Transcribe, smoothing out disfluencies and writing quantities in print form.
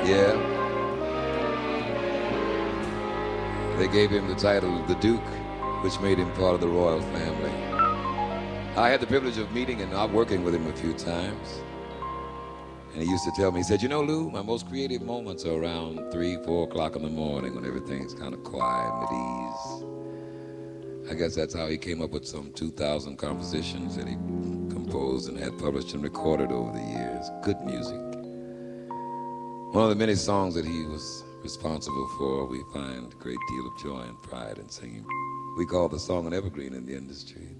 Yeah. They gave him the title of the Duke, which made him part of the royal family. I had the privilege of meeting and working with him a few times. And he used to tell me, he said, you know, Lou, my most creative moments are around 3, 4 o'clock in the morning when everything's kind of quiet and at ease. I guess that's how he came up with some 2,000 compositions that he composed and had published and recorded over the years. Good music. One of the many songs that he was responsible for, we find a great deal of joy and pride in singing. We call the song an evergreen in the industry.